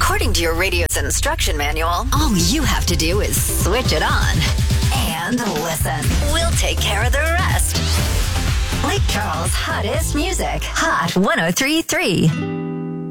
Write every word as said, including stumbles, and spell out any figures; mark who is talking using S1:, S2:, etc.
S1: According to your radio's instruction manual, all you have to do is switch it on and listen. We'll take care of the rest. Lake Charles' hottest music. Hot one oh three point three.